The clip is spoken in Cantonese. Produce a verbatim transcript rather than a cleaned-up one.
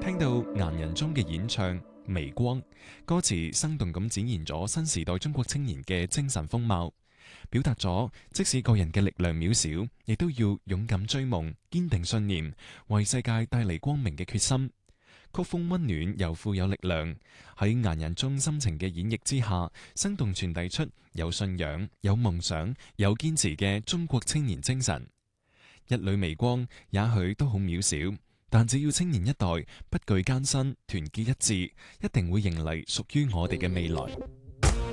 聽到顏人中嘅演唱《微光》，歌詞生動咁展現咗新時代中國青年嘅精神風貌，表達咗即使個人嘅力量渺小，亦都要勇敢追夢，堅定信念，為世界帶嚟光明嘅決心。曲風溫暖又富有力量，喺顏人中深情嘅演繹之下，生動傳遞出有信仰、有夢想、有堅持嘅中國青年精神。一縷微光也許都好渺小，但只要青年一代不懼艱辛，團結一致，一定會迎嚟屬於我哋嘅未來。